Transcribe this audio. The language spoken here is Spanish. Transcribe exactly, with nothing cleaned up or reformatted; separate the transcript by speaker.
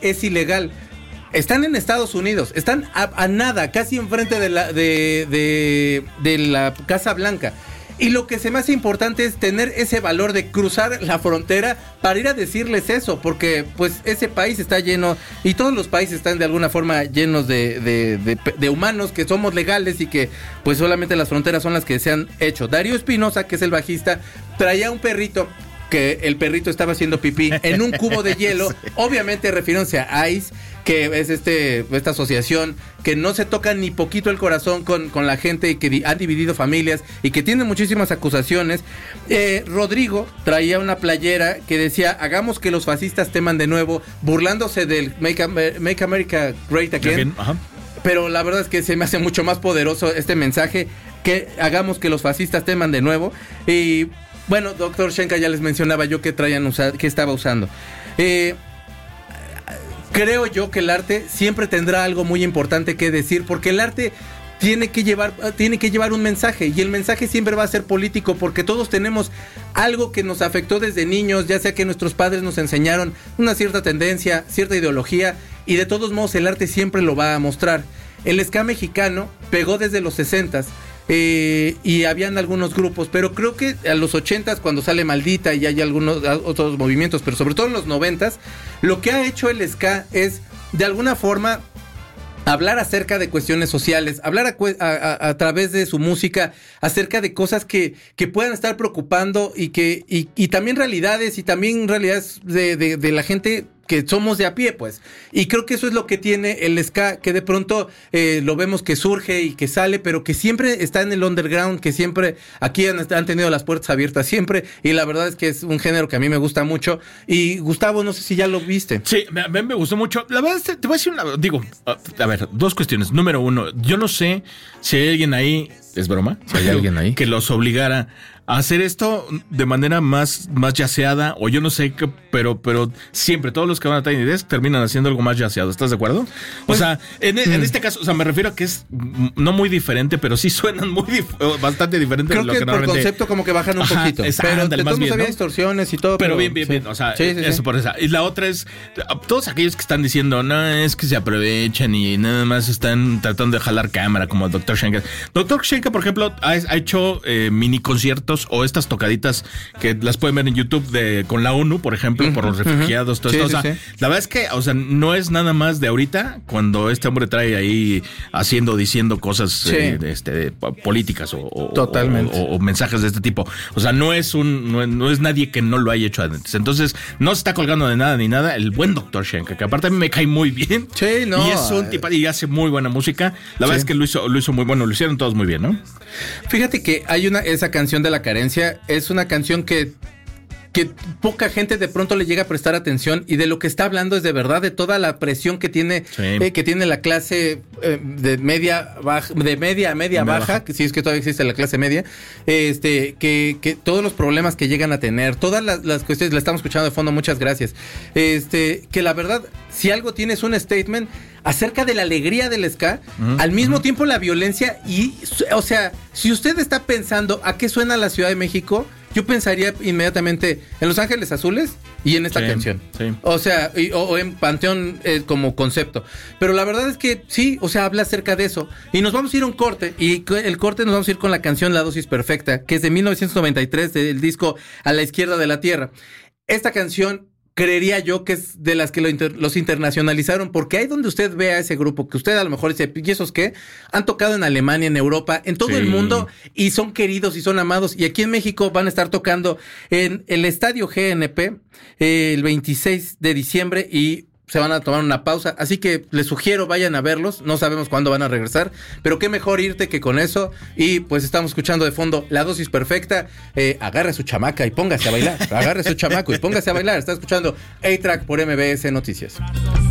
Speaker 1: es ilegal. Están en Estados Unidos, están a, a nada, casi enfrente de la, de, de, de la Casa Blanca. Y lo que se me hace importante es tener ese valor de cruzar la frontera para ir a decirles eso, porque pues ese país está lleno, y todos los países están de alguna forma llenos de, de, de, de humanos que somos legales y que pues solamente las fronteras son las que se han hecho. Darío Espinosa, que es el bajista, traía un perrito, que el perrito estaba haciendo pipí en un cubo de hielo, sí. Obviamente refiriéndose a ICE, que es este esta asociación que no se toca ni poquito el corazón con, con la gente y que di, han dividido familias y que tiene muchísimas acusaciones. Eh, Rodrigo traía una playera que decía, hagamos que los fascistas teman de nuevo, burlándose del Make, Make America Great Again. Ajá. Pero la verdad es que se me hace mucho más poderoso este mensaje, que hagamos que los fascistas teman de nuevo. Y bueno, doctor Shenka, ya les mencionaba yo que traían usar, que estaba usando. Eh, creo yo que el arte siempre tendrá algo muy importante que decir, porque el arte tiene que llevar, tiene que llevar un mensaje, y el mensaje siempre va a ser político, porque todos tenemos algo que nos afectó desde niños, ya sea que nuestros padres nos enseñaron una cierta tendencia, cierta ideología, y de todos modos el arte siempre lo va a mostrar. El ska mexicano pegó desde los sesentas, Eh, y habían algunos grupos, pero creo que a los ochentas, cuando sale Maldita y hay algunos otros movimientos, pero sobre todo en los noventas, lo que ha hecho el ska es de alguna forma hablar acerca de cuestiones sociales, hablar a, a, a través de su música acerca de cosas que, que puedan estar preocupando y que y, y también realidades y también realidades de, de, de la gente que somos de a pie, pues. Y creo que eso es lo que tiene el ska, que de pronto eh, lo vemos que surge y que sale, pero que siempre está en el underground, que siempre aquí han, han tenido las puertas abiertas siempre, y la verdad es que es un género que a mí me gusta mucho. Y Gustavo, no sé si ya lo viste.
Speaker 2: Sí, me, me gustó mucho. La verdad, te, te voy a decir una... Digo, a ver, dos cuestiones. Número uno, yo no sé si hay alguien ahí... ¿Es broma?
Speaker 1: Si hay alguien ahí.
Speaker 2: Que los obligara a hacer esto de manera más, más yaceada, o yo no sé qué, pero, pero siempre todos los que van a Tiny Desk terminan haciendo algo más yaceado. ¿Estás de acuerdo? Pues, o sea, en, en este caso, o sea, me refiero a que es no muy diferente, pero sí suenan muy dif- bastante diferentes.
Speaker 1: Creo
Speaker 2: de lo
Speaker 1: que,
Speaker 2: que
Speaker 1: por
Speaker 2: normalmente...
Speaker 1: concepto como que bajan un
Speaker 2: Ajá,
Speaker 1: poquito.
Speaker 2: Es,
Speaker 1: pero
Speaker 2: ándale,
Speaker 1: de todos modos había
Speaker 2: ¿no?
Speaker 1: distorsiones y todo.
Speaker 2: Pero,
Speaker 1: pero
Speaker 2: bien, bien,
Speaker 1: sí.
Speaker 2: bien. O sea,
Speaker 1: sí, sí,
Speaker 2: eso
Speaker 1: sí.
Speaker 2: por esa. Y la otra es, todos aquellos que están diciendo, no, es que se aprovechan y nada más están tratando de jalar cámara, como el doctor Shenka. doctor Shenka, por ejemplo, ha, ha hecho eh, mini conciertos o estas tocaditas que las pueden ver en YouTube de con la ONU, por ejemplo, uh-huh, por los refugiados, uh-huh. todo
Speaker 1: sí,
Speaker 2: esto.
Speaker 1: Sí,
Speaker 2: o sea,
Speaker 1: sí.
Speaker 2: la verdad es que, o sea, no es nada más de ahorita cuando este hombre trae ahí haciendo, diciendo cosas
Speaker 1: sí.
Speaker 2: eh, de este, de, políticas o, o,
Speaker 1: Totalmente.
Speaker 2: O, o, o mensajes de este tipo. O sea, no es un, no, no es nadie que no lo haya hecho antes. Entonces, no se está colgando de nada ni nada. El buen doctor Shenka, que aparte a mí me cae muy bien.
Speaker 1: Sí, no.
Speaker 2: Y es un tipo y hace muy buena música. La verdad sí. es que lo hizo, lo hizo muy bueno, lo hicieron todos muy bien, ¿no?
Speaker 1: Fíjate que hay una, esa canción de La Carencia, es una canción que que poca gente de pronto le llega a prestar atención, y de lo que está hablando es de verdad de toda la presión que tiene sí. eh, que tiene la clase eh, de media baja, de media a media baja, baja, que si es que todavía existe la clase media, este que, que todos los problemas que llegan a tener, todas las, las cuestiones, la estamos escuchando de fondo, muchas gracias. Este, que la verdad, si algo tiene es un statement acerca de la alegría del ska, uh-huh, al mismo uh-huh. tiempo la violencia, y o sea, si usted está pensando a qué suena la Ciudad de México, yo pensaría inmediatamente en Los Ángeles Azules y en esta sí, canción. Sí. O sea, y, o, o en Panteón eh, como concepto. Pero la verdad es que sí, o sea, habla acerca de eso. Y nos vamos a ir a un corte. Y el corte nos vamos a ir con la canción La Dosis Perfecta, que es de mil novecientos noventa y tres, del disco A la Izquierda de la Tierra. Esta canción, creería yo que es de las que lo inter, los internacionalizaron, porque ahí donde usted ve a ese grupo, que usted a lo mejor dice, ¿y esos qué? Han tocado en Alemania, en Europa, en todo sí. el mundo, y son queridos y son amados, y aquí en México van a estar tocando en el Estadio G N P eh, el veintiséis de diciembre, y se van a tomar una pausa, así que les sugiero vayan a verlos, no sabemos cuándo van a regresar, pero qué mejor irte que con eso. Y pues estamos escuchando de fondo La Dosis Perfecta. eh, agarre su chamaca y póngase a bailar, agarre su chamaco y póngase a bailar. Está escuchando A-Track por M B S Noticias.